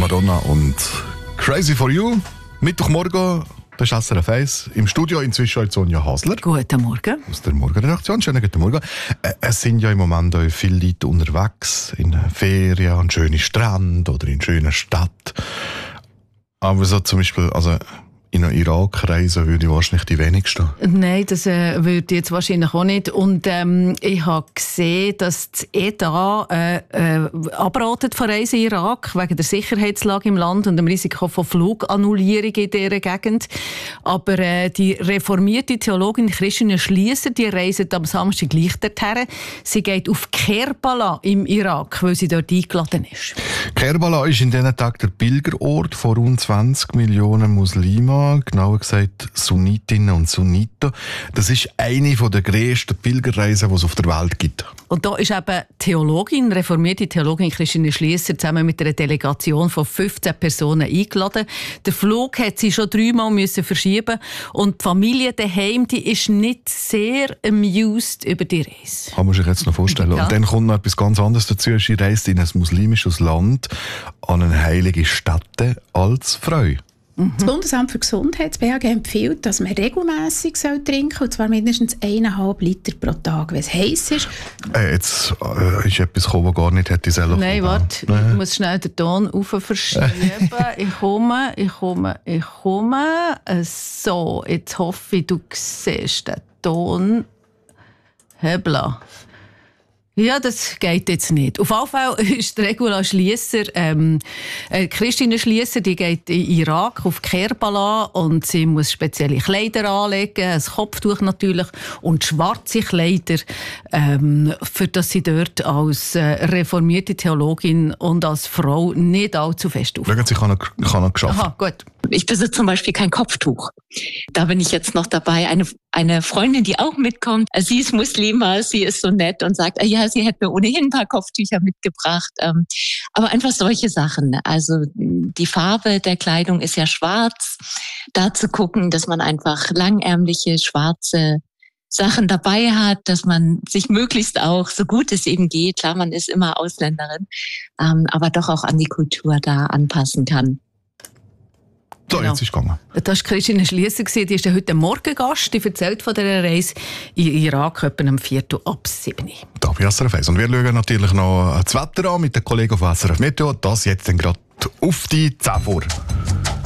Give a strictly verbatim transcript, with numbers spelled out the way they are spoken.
Madonna und Crazy for You. Mittwochmorgen, das ist S R F eins. Im Studio inzwischen heute Sonja Hasler. Guten Morgen. Aus der Morgenredaktion. Schönen guten Morgen. Äh, es sind ja im Moment auch viele Leute unterwegs, in Ferien, an schönen Stränden oder in schönen Städten. Aber so zum Beispiel, also in den Irak reisen würde ich wahrscheinlich die wenigsten. Nein, das äh, würde ich jetzt wahrscheinlich auch nicht. Und ähm, ich habe gesehen, dass das E T A äh, äh, abratet von Reisen in Irak wegen der Sicherheitslage im Land und dem Risiko von Flugannullierung in dieser Gegend. Aber äh, die reformierte Theologin Christine Schliesser, die reist am Samstag gleich dorthin. Sie geht auf Kerbala im Irak, weil sie dort eingeladen ist. Kerbala ist in diesen Tagen der Pilgerort von rund zwanzig Millionen Muslimen. Genauer gesagt Sunnitinnen und Sunniten. Das ist eine der grössten Pilgerreisen, die es auf der Welt gibt. Und da ist eben Theologin, reformierte Theologin Christine Schliesser zusammen mit einer Delegation von fünfzehn Personen eingeladen. Der Flug hat sie schon dreimal müssen verschieben und die Familie daheim, die ist nicht sehr amused über die Reise. Kann man sich jetzt noch vorstellen. Ja. Und dann kommt noch etwas ganz anderes dazu. Sie reist in ein muslimisches Land an eine heilige Stätte als Frau. Das Bundesamt für Gesundheit, das B A G, empfiehlt, dass man regelmässig trinken soll, und zwar mindestens eineinhalb Liter pro Tag, wenn es heiß ist. Äh, jetzt äh, ist etwas gekommen, das gar nicht hätte selber Nein, warte, ich muss schnell den Ton rauf verschieben. ich komme, ich komme, ich komme. So, jetzt hoffe ich, du siehst den Ton. Hebla. Ja, das geht jetzt nicht. Auf jeden Fall ist Regula Schliesser, ähm, äh, Christine Schliesser, die geht in Irak auf Kerbala und sie muss spezielle Kleider anlegen, ein Kopftuch natürlich und schwarze Kleider, ähm, für das sie dort als äh, reformierte Theologin und als Frau nicht allzu fest aufkommt. Schauen Sie, ich habe noch, noch geschafft. Aha, gut. Ich besitze zum Beispiel kein Kopftuch. Da bin ich jetzt noch dabei. Eine, eine Freundin, die auch mitkommt, sie ist Muslima, sie ist so nett und sagt, ja, sie hätte mir ohnehin ein paar Kopftücher mitgebracht. Aber einfach solche Sachen. Also die Farbe der Kleidung ist ja schwarz. Da zu gucken, dass man einfach langärmliche, schwarze Sachen dabei hat, dass man sich möglichst auch, so gut es eben geht, klar, man ist immer Ausländerin, aber doch auch an die Kultur da anpassen kann. So, genau. Jetzt ist es gegangen. Das war Christine Schliesser, die ist heute Morgen Gast, die erzählt von dieser Reise in Irak, etwa am Viertel ab sieben. Da bei S R F eins. Und wir schauen natürlich noch das Wetter an mit den Kollegen von S R F Meteo. Das jetzt dann gerade auf die zehn vor.